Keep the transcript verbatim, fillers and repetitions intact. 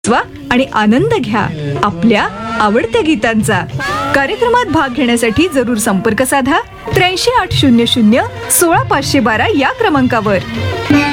वा आणि आनंद घ्या आपल्या आवडत्या गीतांचा. कार्यक्रमात भाग घेण्यासाठी जरूर संपर्क साधा त्र्याऐंशी आठ शून्य शून्य सोळा पाचशे बारा या क्रमांकावर.